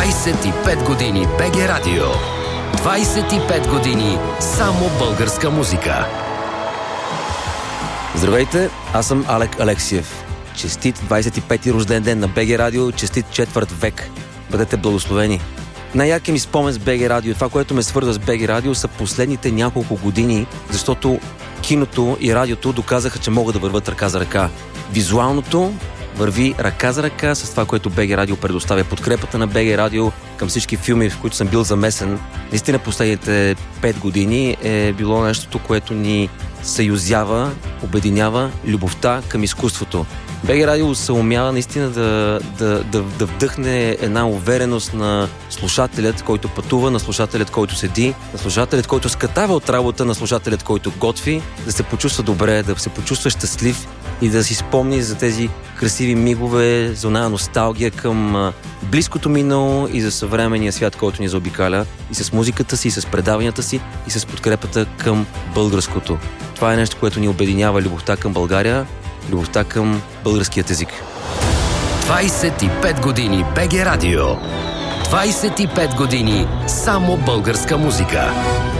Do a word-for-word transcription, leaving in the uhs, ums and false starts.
двайсет и пет години БГ Радио. двайсет и пет години само българска музика. Здравейте, аз съм Алек Алексиев. Честит двайсет и пети рожден ден на БГ Радио, честит четвърт век. Бъдете благословени. Най-яркият ми спомен с БГ Радио, това, което ме свързва с БГ Радио, са последните няколко години, защото киното и радиото доказаха, че могат да върват ръка за ръка. Визуалното върви ръка за ръка с това, което БГ Радио предоставя. Подкрепата на БГ Радио към всички филми, в които съм бил замесен, наистина последните пет години е било нещото, което ни съюзява, обединява любовта към изкуството. БГ Радио се умява наистина да, да, да, да вдъхне една увереност на слушателят, който пътува, на слушателят, който седи, на слушателят, който скатава от работа, на слушателят, който готви, да се почувства добре, да се почувства щастлив и да си спомни за тези красиви мигове, за оная носталгия към близкото минало и за съвременния свят, който ни заобикаля, и с музиката си, и с предаванията си, и с подкрепата към българското. Това е нещо, което ни обединява: любовта към България, любовта към българският език. двайсет и пет години БГ Радио. двайсет и пет години само българска музика.